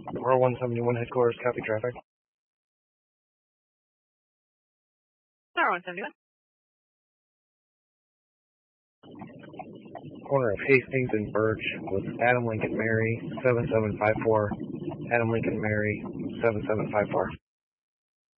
R171 headquarters, copy traffic. R171. Corner of Hastings and Birch with Adam Lincoln Mary, 7754. Adam Lincoln Mary, 7754.